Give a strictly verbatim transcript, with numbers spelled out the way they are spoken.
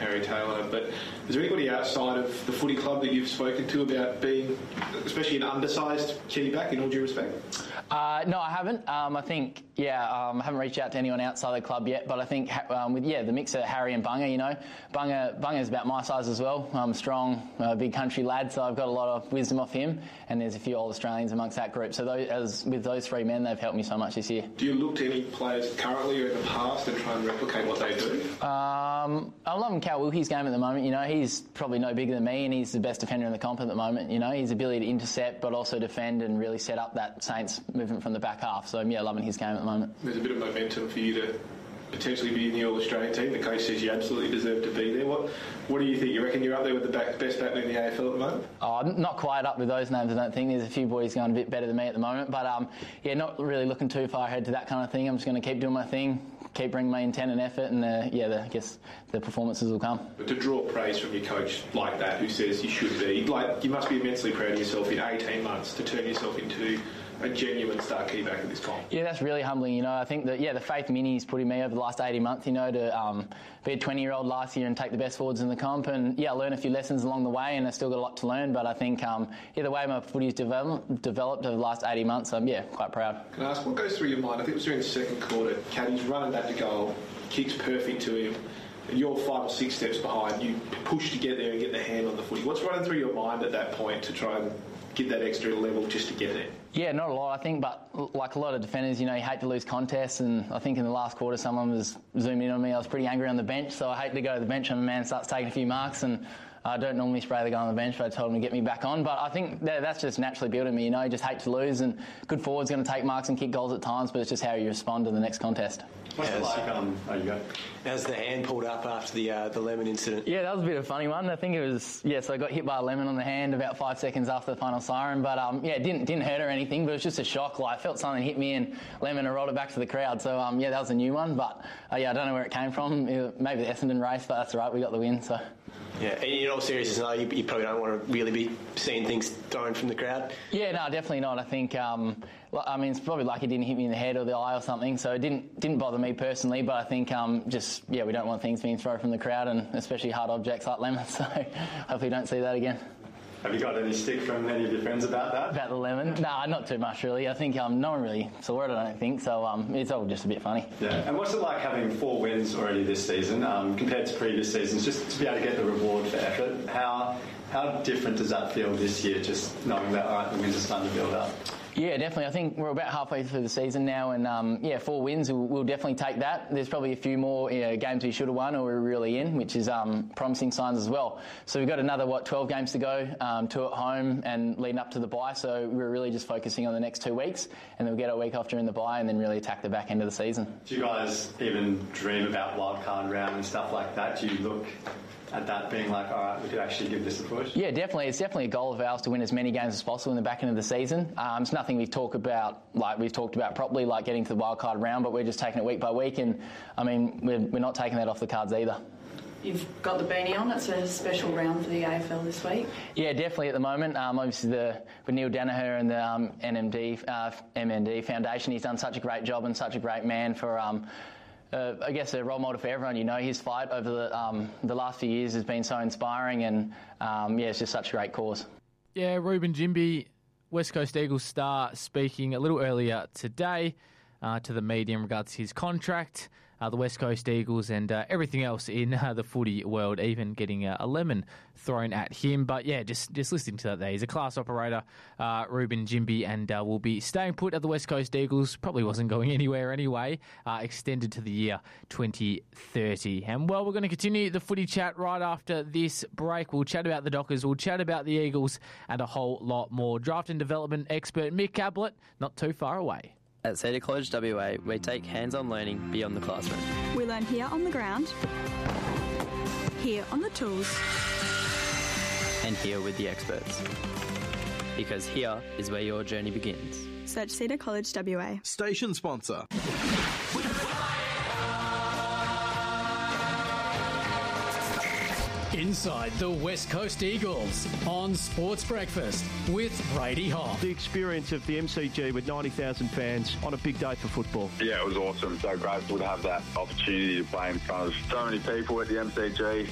Harry Taylor. But is there anybody outside of the footy club that you've spoken to about being, especially an undersized kitty back, in all due respect? Uh, no, I haven't. Um, I think, yeah, um, I haven't reached out to anyone outside the club yet, but I think um, with, yeah, the mix of Harry and Bunga, you know, Bunga, Bunga's about my size as well. I'm strong, uh, big country lad, so I've got a lot of wisdom off him, and there's a few old Australians amongst that group. So those, as with those three men, they've helped me so much this year. Do you look to any players currently or in the past and try and replicate what they do? Um, I'm loving Cal Wilkie's game at the moment. You know, he's probably no bigger than me, and he's the best defender in the comp at the moment. You know, his ability to intercept but also defend and really set up that Saints movement from the back half. So, yeah, loving his game at the moment. There's a bit of momentum for you to potentially be in the All-Australian team. The coach says you absolutely deserve to be there. What What do you think? You reckon you're up there with the back, best backman in the A F L at the moment? Oh, not quite up with those names, I don't think. There's a few boys going a bit better than me at the moment. But, um, yeah, not really looking too far ahead to that kind of thing. I'm just going to keep doing my thing, keep bringing my intent and effort, and, uh, yeah, the, I guess the performances will come. But to draw praise from your coach like that, who says you should be, like, you must be immensely proud of yourself in eighteen months to turn yourself into a genuine star key back at this comp. Yeah, that's really humbling. You know, I think that, yeah, the faith Minnie's put in me over the last eighteen months, you know, to um, be a twenty-year-old last year and take the best forwards in the comp, and, yeah, I learned a few lessons along the way, and I still got a lot to learn, but I think, um, yeah, the way my footy's developed, developed over the last eighteen months, I'm, yeah, quite proud. Can I ask, what goes through your mind? I think it was during the second quarter, Caddy's running that to goal, kicks perfect to him, and you're five or six steps behind, you push to get there and get the hand on the footy. What's running through your mind at that point to try and give that extra level just to get there? Yeah, not a lot, I think, but like a lot of defenders, you know, you hate to lose contests, and I think in the last quarter someone was zooming in on me. I was pretty angry on the bench, so I hate to go to the bench when a man starts taking a few marks, and I don't normally spray the guy on the bench, but I told him to get me back on. But I think that, that's just naturally built in me, you know, you just hate to lose, and good forward's going to take marks and kick goals at times, but it's just how you respond to the next contest. What's it like? Um, oh, you go. How's the hand pulled up after the uh, the lemon incident? Yeah, that was a bit of a funny one. I think it was, yeah, so I got hit by a lemon on the hand about five seconds after the final siren, but um, yeah, it didn't, didn't hurt or anything, but it was just a shock. Like, I felt something hit me and lemon and rolled it back to the crowd. So um, yeah, that was a new one, but uh, yeah, I don't know where it came from. It, maybe the Essendon race, but that's all right, we got the win, so. Yeah, in all seriousness, no, you, you probably don't want to really be seeing things thrown from the crowd. Yeah, no, definitely not. I think, um, I mean, it's probably lucky it didn't hit me in the head or the eye or something, so it didn't didn't bother me personally, but I think um, just, yeah, we don't want things being thrown from the crowd, and especially hard objects like lemons, so hopefully don't see that again. Have you got any stick from any of your friends about that? About the lemon? Nah, not too much really. I think um, no one really saw it, I don't think, so um, it's all just a bit funny. Yeah, and what's it like having four wins already this season um, compared to previous seasons, just to be able to get the reward for effort? How how different does that feel this year, just knowing that, all right, the wins are starting to build up? Yeah, definitely. I think we're about halfway through the season now, and um, yeah, four wins, we'll, we'll definitely take that. There's probably a few more you know, games we should have won or we're really in, which is um, promising signs as well. So we've got another, what, twelve games to go, um, two at home and leading up to the bye, so we're really just focusing on the next two weeks, and then we'll get a week off during the bye and then really attack the back end of the season. Do you guys even dream about wildcard round and stuff like that? Do you look at that being like, all right, we could actually give this a push? Yeah, definitely. It's definitely a goal of ours to win as many games as possible in the back end of the season. Um, it's nothing we've talked about, like we've talked about properly, like getting to the wildcard round, but we're just taking it week by week, and I mean, we're, we're not taking that off the cards either. You've got the beanie on. It's a special round for the A F L this week. Yeah, definitely at the moment. Um, obviously, the, with Neil Danaher and the um, N M D, uh, M N D Foundation, he's done such a great job and such a great man for... Um, Uh, I guess a role model for everyone. You know, his fight over the um, the last few years has been so inspiring, and um, yeah, it's just such a great cause. Yeah, Reuben Ginbey, West Coast Eagles star, speaking a little earlier today uh, to the media in regards to his contract, uh, the West Coast Eagles, and uh, everything else in uh, the footy world, even getting uh, a lemon thrown at him. But yeah, just just listening to that there. He's a class operator, uh, Reuben Ginbey, and uh, will be staying put at the West Coast Eagles. Probably wasn't going anywhere anyway. Uh, extended to the year twenty thirty. And well, we're going to continue the footy chat right after this break. We'll chat about the Dockers, we'll chat about the Eagles, and a whole lot more. Draft and development expert Mick Ablett, not too far away. At Cedar College W A, we take hands-on learning beyond the classroom. We learn here on the ground, here on the tools, and here with the experts. Because here is where your journey begins. Search Cedar College W A. Station sponsor. Inside the West Coast Eagles on Sports Breakfast with Brady Hall. The experience of the M C G with ninety thousand fans on a big day for football. Yeah, it was awesome. So grateful to have that opportunity to play in front of so many people at the M C G.